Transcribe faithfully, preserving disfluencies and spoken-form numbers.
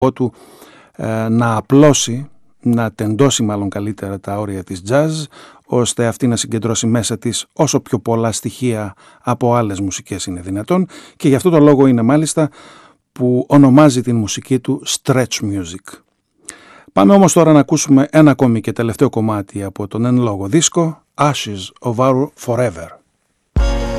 του ε, να απλώσει, να τεντώσει μάλλον καλύτερα τα όρια της jazz, ώστε αυτή να συγκεντρώσει μέσα της όσο πιο πολλά στοιχεία από άλλες μουσικές είναι δυνατόν, και γι' αυτό το λόγο είναι μάλιστα που ονομάζει την μουσική του stretch music. Πάμε όμως τώρα να ακούσουμε ένα ακόμη και τελευταίο κομμάτι από τον εν λόγω δίσκο, Ashes of Our Forever.